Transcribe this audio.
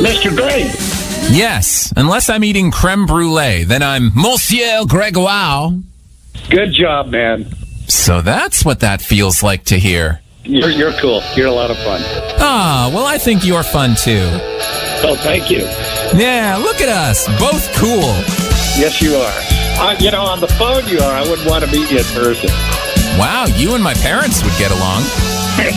Mr. Greg. Yes, unless I'm eating creme brulee, then I'm Monsieur Gregoire. Good job, man. So that's what that feels like to hear. You're cool. You're a lot of fun. Ah, well, I think you're fun too. Oh, thank you. Yeah, look at us, both cool. Yes, you are. On the phone you are. I wouldn't want to meet you in person. Wow, you and my parents would get along.